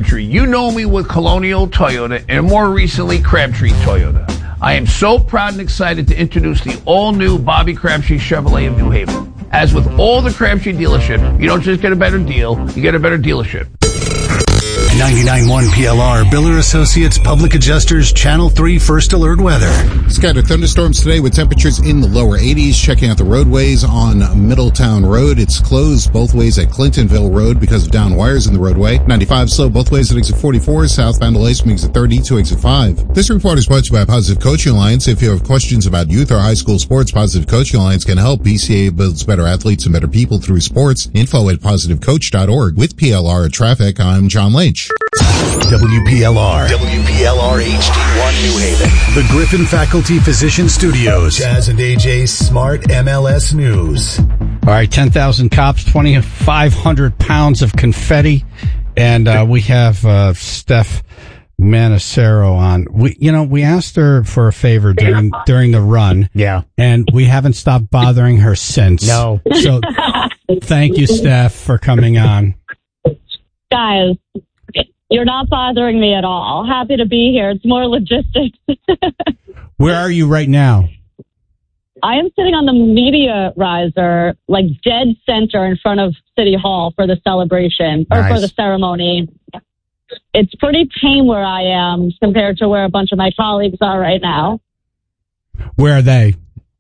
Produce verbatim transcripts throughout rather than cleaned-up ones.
Crabtree. You know me with Colonial Toyota and more recently Crabtree Toyota. I am so proud and excited to introduce the all-new Bobby Crabtree Chevrolet of New Haven. As with all the Crabtree dealership, you don't just get a better deal, you get a better dealership. ninety-nine point one P L R, Biller Associates, Public Adjusters, Channel three First Alert Weather. Scattered thunderstorms today with temperatures in the lower eighties. Checking out the roadways on Middletown Road. It's closed both ways at Clintonville Road because of down wires in the roadway. ninety-five slow both ways at exit forty-four, southbound to Lacey, exit thirty to exit five. This report is brought to you by Positive Coaching Alliance. If you have questions about youth or high school sports, Positive Coaching Alliance can help. P C A builds better athletes and better people through sports. Info at positive coach dot org. With P L R Traffic, I'm John Leach. W P L R. W P L R H D one New Haven. The Griffin Faculty Physician Studios. Jazz and A J's Smart M L S News. All right, ten thousand cops, twenty-five hundred pounds of confetti, and uh, we have uh, Steph Manacero on. We, you know, we asked her for a favor during during the run. Yeah. And we haven't stopped bothering her since. No. So thank you, Steph, for coming on. Guys, you're not bothering me at all. Happy to be here. It's more logistics. Where are you right now? I am sitting on the media riser, like dead center in front of City Hall for the celebration, or Nice. for the ceremony. It's pretty tame where I am compared to where a bunch of my colleagues are right now. Where are they?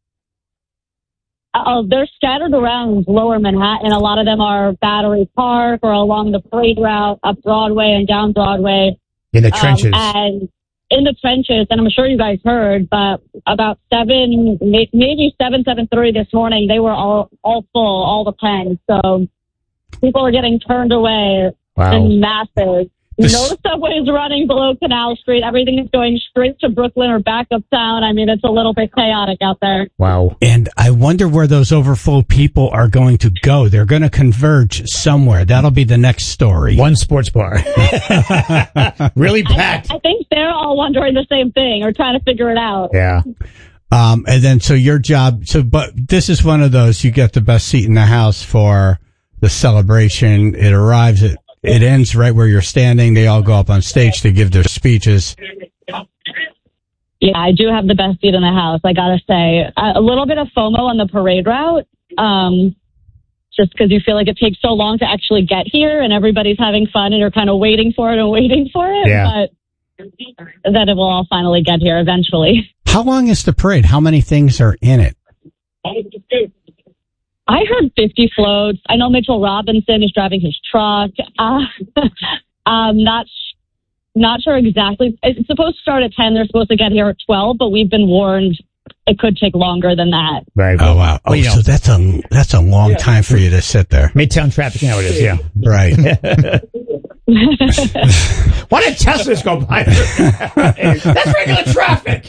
Oh, they're scattered around lower Manhattan. A lot of them are Battery Park or along the parade route up Broadway and down Broadway. In the Um, trenches. and in the trenches, and I'm sure you guys heard, but about seven, may- maybe seven, seven thirty this morning, they were all, all full, all the pens. So people are getting turned away Wow. in masses. This- No subways running below Canal Street. Everything is going straight to Brooklyn or back uptown. I mean, it's a little bit chaotic out there. Wow. And I wonder where those overflow people are going to go. They're going to converge somewhere. That'll be the next story. One sports bar. Really packed. I, I think they're all wondering the same thing or trying to figure it out. Yeah. Um, and then, so your job, so, but this is one of those, you get the best seat in the house for the celebration. It arrives, it, it ends right where you're standing. They all go up on stage to give their speeches. Yeah, I do have the best seat in the house, I gotta say. A, a little bit of FOMO on the parade route, um, just because you feel like it takes so long to actually get here and everybody's having fun and you're kind of waiting for it and waiting for it. Yeah. But then it will all finally get here eventually. How long is the parade? How many things are in it? I heard fifty floats. I know Mitchell Robinson is driving his truck. Uh, I'm not not sure exactly. It's supposed to start at ten. They're supposed to get here at twelve, but we've been warned it could take longer than that. Right. Oh, wow. Oh, Well, you know, so that's a, that's a long time for you to sit there. Midtown traffic nowadays, yeah. Right. Why did Teslas go by? That's regular traffic.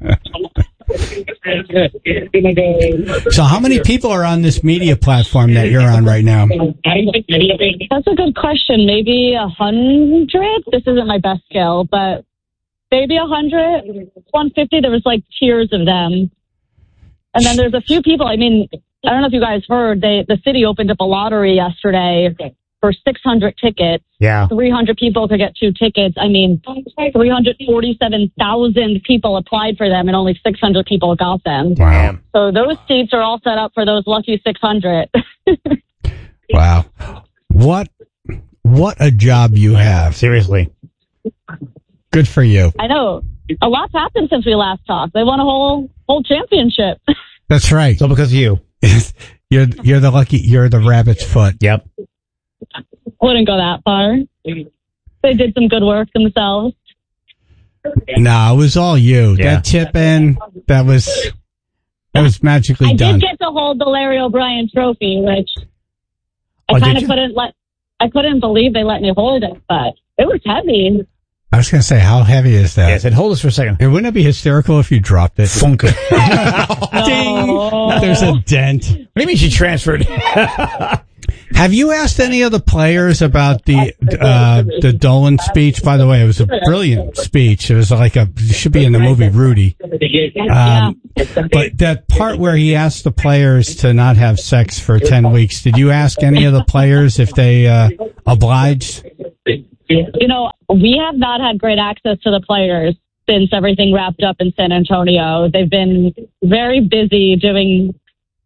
So how many people are on this media platform that you're on right now? That's a good question. Maybe a hundred? This isn't my best skill, but maybe a hundred, one fifty. There was like tiers of them. And then there's a few people. I mean, I don't know if you guys heard, they, the city opened up a lottery yesterday for six hundred tickets. Yeah. three hundred people could get two tickets. I mean, three hundred forty-seven thousand people applied for them and only six hundred people got them. Wow. So those seats are all set up for those lucky six hundred. Wow. What, what a job you have. Seriously. Good for you. I know. A lot's happened since we last talked. They won a whole whole championship. That's right. It's all because of you. You're, you're the lucky, you're the rabbit's foot. Yep. Wouldn't go that far. They did some good work themselves. No, it was all you. Yeah. That tip in, that was, that was magically I done. did get to hold the Larry O'Brien trophy, which I Oh, kind did of you? couldn't let. I couldn't believe they let me hold it, but it was heavy. I was going to say, how heavy is that? Yeah, I said, hold us for a second. And wouldn't it be hysterical if you dropped it? Funk. Ding! There's a dent. What do you mean she transferred? Have you asked any of the players about the uh, the Dolan speech? By the way, it was a brilliant speech. It was like a, it should be in the movie Rudy. Um, but that part where he asked the players to not have sex for ten weeks, did you ask any of the players if they uh, obliged? You know, we have not had great access to the players since everything wrapped up in San Antonio. They've been very busy doing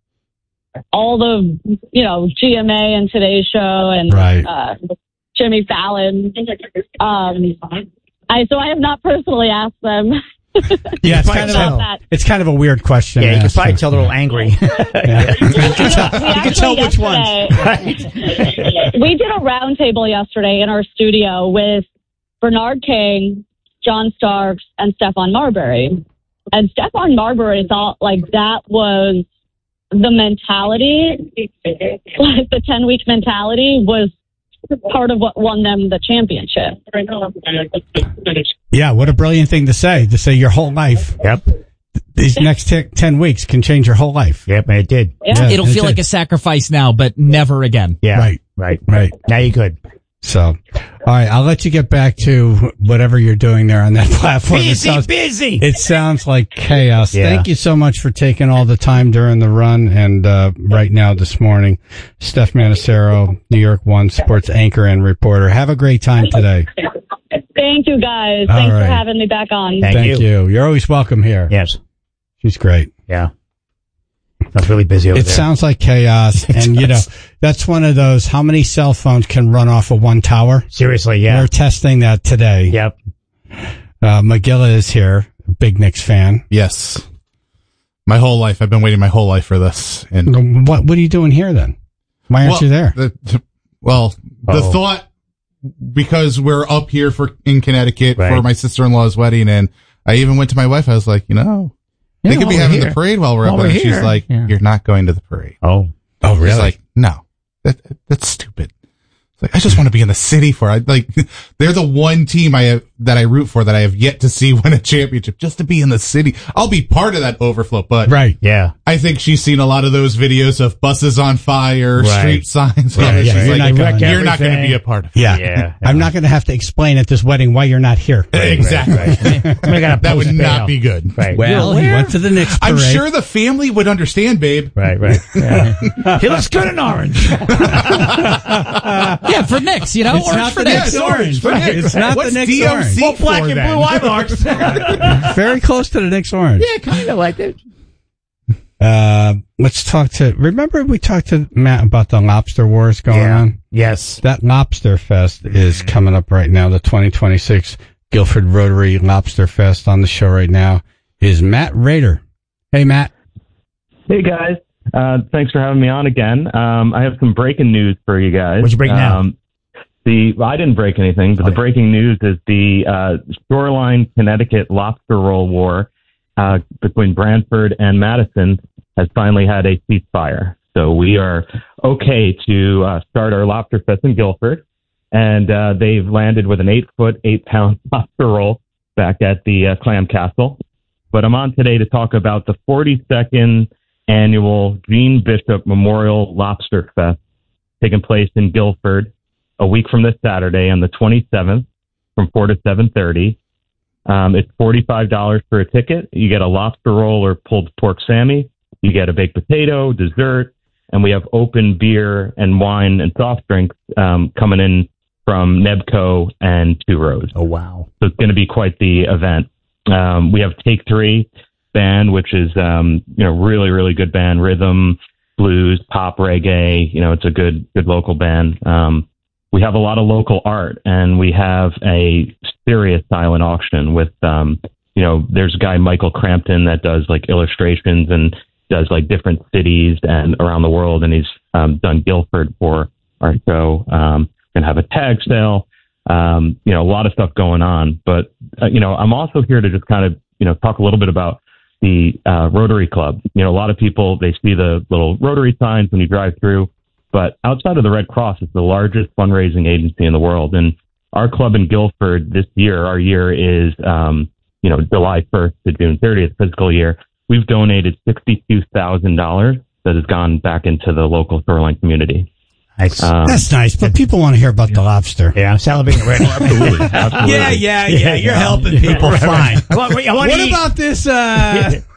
all the, you know, G M A and Today's Show and right. uh, Jimmy Fallon. Um, I so I have not personally asked them. Yeah, it's kind of a, it's kind of a weird question. Yeah, you can probably her. tell they're a little angry. Yeah. You can tell, you can tell which ones. Right. We did a roundtable yesterday in our studio with Bernard King, John Starks, and Stephon Marbury. And Stephon Marbury thought like that was the mentality, like the ten-week mentality was part of what won them the championship. Yeah, what a brilliant thing to say, to say your whole life. Yep. These next t- ten weeks can change your whole life. Yep, and it did. Yeah. Yeah, It'll it feel did. like a sacrifice now, but never again. Yeah. Right. Right. Right. Now you could. So, all right, I'll let you get back to whatever you're doing there on that platform. Busy, it sounds, busy. It sounds like chaos. Yeah. Thank you so much for taking all the time during the run and uh, right now this morning. Steph Manacero, New York One Sports anchor and reporter. Have a great time today. Thank you, guys. All Thanks right. for having me back on. Thank Thank you. you. You're always welcome here. Yes. She's great. Yeah. Sounds really busy over It there. sounds like chaos. It And, you know, does. that's one of those, how many cell phones can run off of one tower? Seriously, yeah. They're testing that today. Yep. Uh, McGilla is here, a big Knicks fan. Yes. My whole life. I've been waiting my whole life for this. And What What are you doing here then? Why aren't well, you there? The, well, the Uh-oh. thought, because we're up here for in Connecticut Right. for my sister-in-law's wedding, and I even went to my wife. I was like, you know, Yeah, they could be while we're having here. the parade while we're While up we're there. And here. she's like, Yeah. you're not going to the parade. Oh. Oh, She's like, no, that that's stupid. It's like, I just want to be in the city for it. Like, they're the one team I have, that I root for that I have yet to see win a championship, just to be in the city. I'll be part of that overflow, but Right. Yeah. I think she's seen a lot of those videos of buses on fire, Right. street signs. Right, She's yeah, you're like, not going. you're not going to Everything. be a part of it. Yeah. Yeah. I'm not going to have to explain at this wedding why you're not here. Exactly. We gotta That would post not bail. be good. Right. Well, he went to the Knicks parade. I'm sure the family would understand, babe. Right, right. Yeah. He looks good in orange. Yeah, for Knicks, you know, It's orange not for the Knicks. Knicks orange. Right. It's not What's the Knicks D M orange. C Well, black for and then? blue eye marks. Very close to the Knicks orange. Yeah, kind of like it. Uh, let's talk to, remember we talked to Matt about the lobster wars going Yeah. on? Yes. That Lobster Fest is coming up right now. The twenty twenty-six Guilford Rotary Lobster Fest. On the show right now is Matt Rader. Hey, Matt. Hey guys, uh, thanks for having me on again. Um, I have some breaking news for you guys. What'd you break now? Um, the well, I didn't break anything, but the breaking news is the uh, Shoreline, Connecticut lobster roll war uh, between Brantford and Madison has finally had a ceasefire. So we are okay to uh, start our lobster fest in Guilford, and uh, they've landed with an eight foot, eight pound lobster roll back at the uh, Clam Castle. But I'm on today to talk about the forty-second annual Gene Bishop Memorial Lobster Fest taking place in Guilford a week from this Saturday on the twenty-seventh from four to seven thirty. Um, it's forty-five dollars for a ticket. You get a lobster roll or pulled pork Sammy. You get a baked potato, dessert, and we have open beer and wine and soft drinks um, coming in from Nebco and Two Rows. Oh, wow. So it's going to be quite the event. Um, we have Take Three band, which is, um, you know, really, really good band, rhythm, blues, pop, reggae. You know, it's a good, good local band. Um, we have a lot of local art, and we have a serious silent auction with, um, you know, there's a guy, Michael Crampton, that does like illustrations and does like different cities and around the world. And he's, um, done Guilford for our show. Um, gonna have a tag sale. Um, you know, a lot of stuff going on, but, uh, you know, I'm also here to just kind of, you know, talk a little bit about the, uh, Rotary Club. You know, a lot of people, they see the little Rotary signs when you drive through, but outside of the Red Cross, it's the largest fundraising agency in the world. And our club in Guilford this year, our year is, um, you know, July first to June thirtieth fiscal year. We've donated sixty-two thousand dollars that has gone back into the local shoreline community. Nice. Um, That's nice, but people want to hear about the lobster. Yeah, I'm salivating already. Absolutely. Absolutely. Yeah, yeah, yeah. You're helping people. Right, Fine. right. I want, I want What to eat. about this? Uh,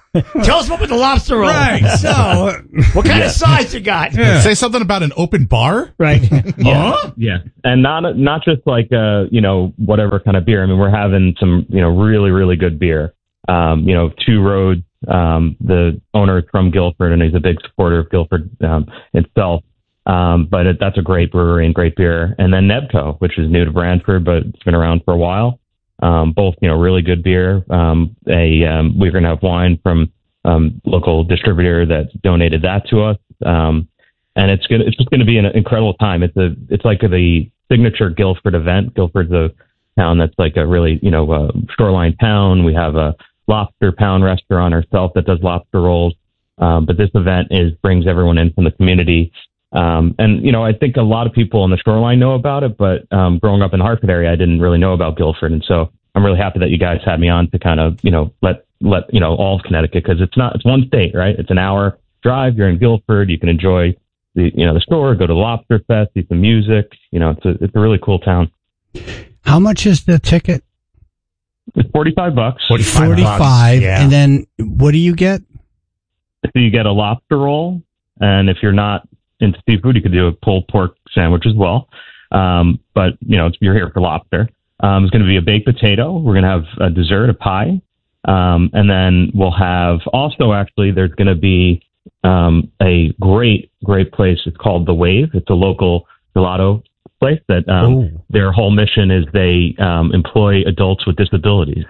Tell us what with the lobster roll. Right. So, what kind of size you got? Yeah. Say something about an open bar? Right. Yeah, Huh? yeah, and not not just like uh, you know, whatever kind of beer. I mean, we're having some, you know, really really good beer. Um, you know, Two Roads, um, the owner is from Guilford, and he's a big supporter of Guilford um, itself. Um, but it, that's a great brewery and great beer. And then Nebco, which is new to Brantford, but it's been around for a while. Um, both, you know, really good beer. Um, a um, we're going to have wine from um, local distributor that donated that to us. Um, and it's gonna, it's just going to be an incredible time. It's a, it's like the signature Guilford event. Guilford's a town that's like a really, you know, uh, shoreline town. We have a lobster pound restaurant ourselves that does lobster rolls. Um, but this event is brings everyone in from the community. Um, and, you know, I think a lot of people on the shoreline know about it, but um, growing up in the Hartford area, I didn't really know about Guilford. And so I'm really happy that you guys had me on to kind of, you know, let, let, you know, all of Connecticut, because it's not, it's one state, right? It's an hour drive. You're in Guilford. You can enjoy the, you know, the store, go to the Lobster Fest, see some music. You know, it's a, it's a really cool town. how much is the ticket? It's forty-five bucks. forty-five. forty-five. Yeah. And then what do you get? So you get a lobster roll. And if you're not into seafood, you could do a pulled pork sandwich as well. Um, but, you know, you're here for lobster. Um, it's going to be a baked potato. We're going to have a dessert, a pie. Um, and then we'll have also, actually, there's going to be um, a great, great place. It's called The Wave. It's a local gelato place that um, their whole mission is they um, employ adults with disabilities.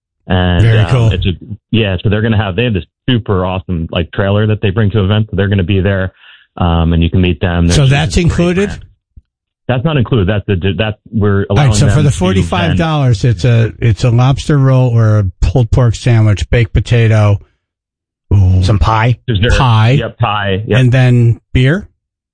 And Very um, cool. It's a, yeah, so they're going to have, they have this super awesome like trailer that they bring to events. So they're going to be there. Um, and you can meet them. So There's- that's it's a great included? brand. That's not included. That's the, that's, we're All allowing right, so them for the to forty-five vent. dollars, it's a it's a lobster roll or a pulled pork sandwich, baked potato, ooh, Some pie. Dessert. pie. Yep, pie. Yep. and then beer.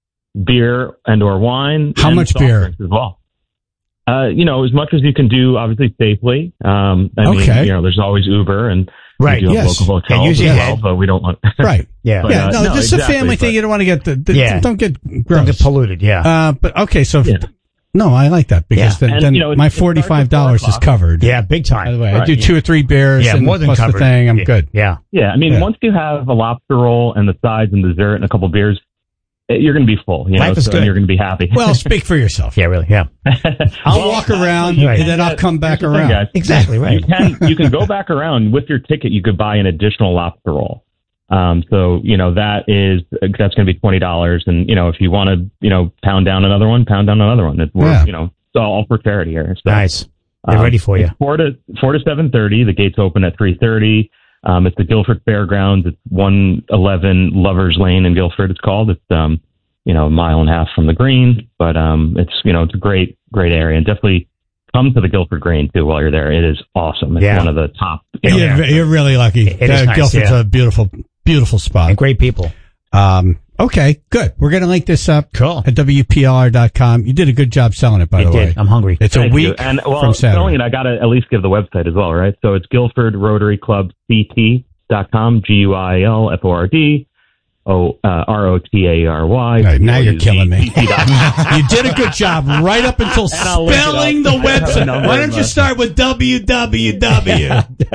beer and or wine. How and much soft beer? drinks as well? Uh, you know, as much as you can do, obviously safely. Um, I Okay. mean, you know, there's always Uber and Right, we do have yes. local hotels And use as your well, head. but we don't want. Right. Yeah. But, yeah, uh, no, no, this is exactly, a family but- thing. You don't want to get the, the Yeah. don't get Don't gross. get polluted. Yeah. Uh, but okay, so if, Yeah. no, I like that because Yeah. then, And, then you know, it- my it starts at forty-five dollars four is o'clock. covered. yeah. Big time. By the way, I Right. do two or three beers Yeah. and More than plus covered. the thing. I'm yeah. good. Yeah. Yeah, I mean, Yeah. once you have a lobster roll and the sides and dessert and a couple beers, it- you're going to be full. You know, Life is so good. You're going to be happy. Well, speak for yourself. Yeah. Really. Yeah. I'll walk around Right. and then I'll come back Here's the thing, around. guys. Exactly. Right. You can you can go back around with your ticket. You could buy an additional lobster roll. Um, so you know that is that's going to be twenty dollars, and you know if you want to you know pound down another one, pound down another one. It's, we're, Yeah. you know it's all for charity here. So, Nice. They're um, ready for you. it's Four to four to seven thirty. The gates open at three thirty. Um, it's the Guilford Fairgrounds. It's one eleven Lovers Lane in Guilford. It's called. It's um you know a mile and a half from the green, but um it's you know it's a great great area, and definitely come to the Guilford Green too while you're there. It is awesome. It's Yeah. one of the top. You know, You're, you're really lucky. It is Uh, nice, Guilford's yeah. a beautiful, beautiful spot. And great people. Um, okay, good. We're going to link this up Cool. at W P L R dot com. You did a good job selling it, by It the way. did. I'm hungry. It's a Thank you. week and well, from Saturday. selling it, I got to at least give the website as well, right? So it's Guilford Rotary Club C T dot com, G U I L F O R D O uh, R O T A R Y. All right, now you're killing me. C T dot com. You did a good job right up until I'll link it spelling the up. website. No, Why don't you start with W W W?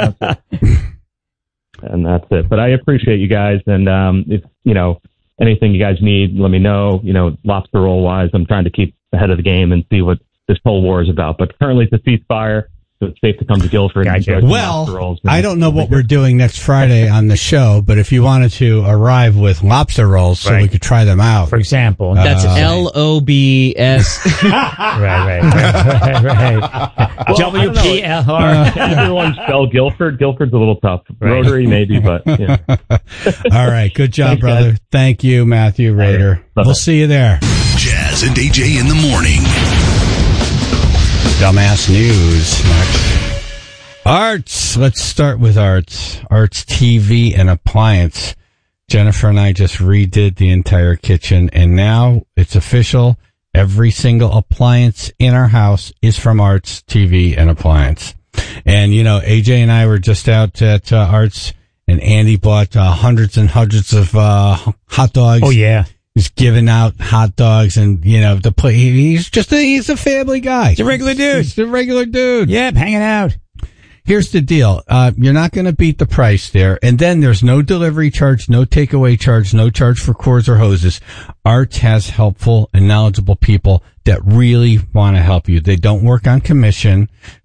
And that's it. But I appreciate you guys. And um, if, you know, anything you guys need, let me know. You know, lobster roll wise, I'm trying to keep ahead of the game and see what this whole war is about. But currently it's a ceasefire, so it's safe to come to Guilford. and Gotcha. enjoy some lobster Well, rolls. I don't know what we're doing next Friday on the show, but if you wanted to arrive with lobster rolls so Right. we could try them out. For example. That's Uh, L O B S. right, right, right, right, right. W P L R. Everyone spell Guilford. Guilford's a little tough. Right. Rotary maybe, but yeah. All right. Good job, Thanks, brother. guys. Thank you, Matthew Rader. Bye-bye. We'll see you there. Jazz and A J in the morning. Dumbass news next. Arts. Let's start with Arts. Arts T V and appliance. Jennifer and I just redid the entire kitchen, and now it's official. Every single appliance in our house is from Arts T V and appliance. And, you know, A J and I were just out at uh, Arts, and Andy bought uh, hundreds and hundreds of uh, hot dogs. Oh, yeah. He's giving out hot dogs, and, you know, the play, he's just a, he's a family guy. He's a regular dude. He's a regular dude. Yep, hanging out. here's the deal. Uh, you're not going to beat the price there. And then there's no delivery charge, no takeaway charge, no charge for cords or hoses. Arts has helpful and knowledgeable people that really want to help you. They don't work on commission.